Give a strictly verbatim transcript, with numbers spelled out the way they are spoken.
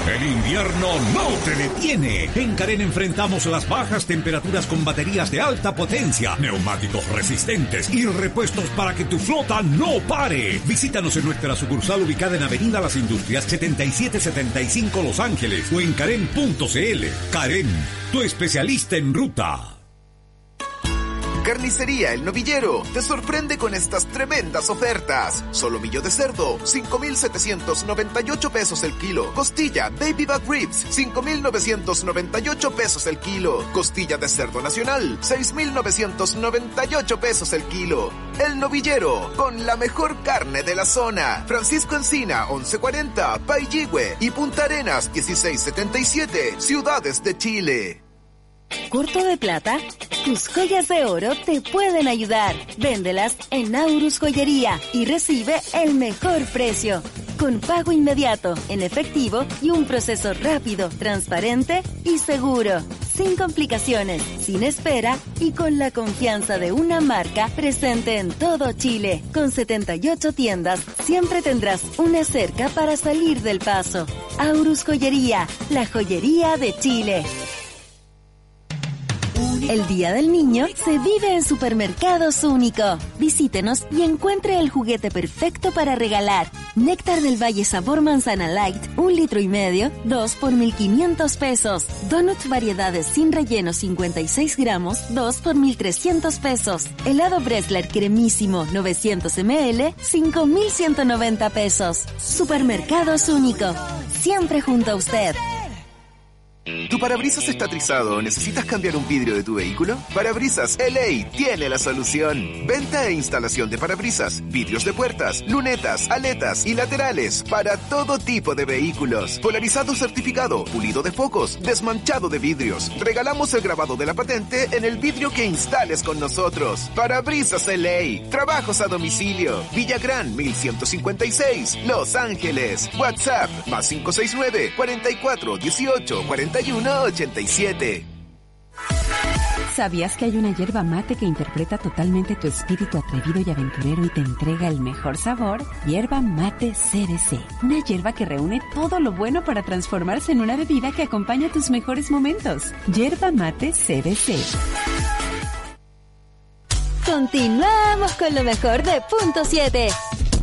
El invierno no te detiene. En Karen enfrentamos las bajas temperaturas con baterías de alta potencia, neumáticos resistentes y repuestos para que tu flota no pare. Visítanos en nuestra sucursal ubicada en Avenida Las Industrias setenta y siete setenta y cinco Los Ángeles o en karen punto c l. Karen, tu especialista en ruta. Carnicería El Novillero te sorprende con estas tremendas ofertas. Solomillo de cerdo, cinco mil setecientos noventa y ocho pesos el kilo. Costilla Baby Back Ribs, cinco mil novecientos noventa y ocho pesos el kilo. Costilla de cerdo nacional, seis mil novecientos noventa y ocho pesos el kilo. El Novillero, con la mejor carne de la zona. Francisco Encina, once cuarenta, Pailligüe y Punta Arenas, dieciséis setenta y siete, Ciudades de Chile. ¿Corto de plata? Tus joyas de oro te pueden ayudar. Véndelas en Aurus Joyería y recibe el mejor precio. Con pago inmediato, en efectivo y un proceso rápido, transparente y seguro. Sin complicaciones, sin espera y con la confianza de una marca presente en todo Chile. Con setenta y ocho tiendas, siempre tendrás una cerca para salir del paso. Aurus Joyería, la joyería de Chile. El Día del Niño se vive en Supermercados Único. Visítenos y encuentre el juguete perfecto para regalar. Néctar del Valle sabor manzana light, un litro y medio, dos por mil quinientos pesos. Donuts variedades sin relleno cincuenta y seis gramos, dos por mil trescientos pesos. Helado Bresler cremísimo novecientos mililitros, cinco mil ciento noventa pesos. Supermercados Único. Siempre junto a usted. ¿Tu parabrisas está trizado o necesitas cambiar un vidrio de tu vehículo? Parabrisas L A tiene la solución. Venta e instalación de parabrisas, vidrios de puertas, lunetas, aletas y laterales para todo tipo de vehículos. Polarizado certificado, pulido de focos, desmanchado de vidrios. Regalamos el grabado de la patente en el vidrio que instales con nosotros. Parabrisas L A. Trabajos a domicilio. Villagrán mil ciento cincuenta y seis, Los Ángeles. WhatsApp más cinco seis nueve, cuarenta y cuatro, dieciocho, cuarenta y uno, ochenta y siete. ¿Sabías que hay una yerba mate que interpreta totalmente tu espíritu atrevido y aventurero y te entrega el mejor sabor? Yerba Mate C B C. Una yerba que reúne todo lo bueno para transformarse en una bebida que acompaña tus mejores momentos. Yerba Mate C B C. Continuamos con lo mejor de Punto siete.